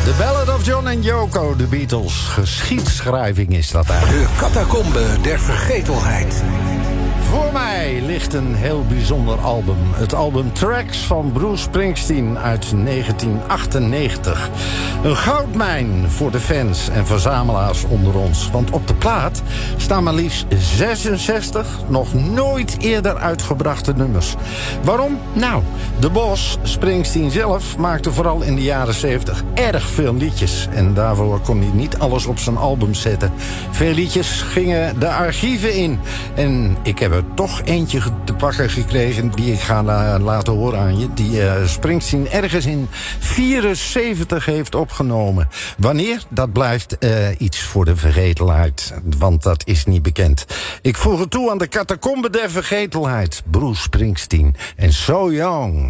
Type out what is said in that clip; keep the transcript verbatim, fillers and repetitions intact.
The Ballad of John and Yoko, de Beatles. Geschiedschrijving is dat eigenlijk. De catacombe der vergetelheid. Voor mij ligt een heel bijzonder album. Het album Tracks van Bruce Springsteen uit negentien achtennegentig. Een goudmijn voor de fans en verzamelaars onder ons. Want op de plaat staan maar liefst zesenzestig nog nooit eerder uitgebrachte nummers. Waarom? Nou, de Bos, Springsteen zelf, maakte vooral in de jaren zeventig erg veel liedjes. En daarvoor kon hij niet alles op zijn album zetten. Veel liedjes gingen de archieven in. En ik heb er toch eentje te pakken gekregen die ik ga la- laten horen aan je. Die uh, Springsteen ergens in vierenzeventig heeft opgenomen. Wanneer? Dat blijft uh, iets voor de vergetelheid. Want dat is niet bekend. Ik voeg het toe aan de catacombe der vergetelheid. Bruce Springsteen en So Young.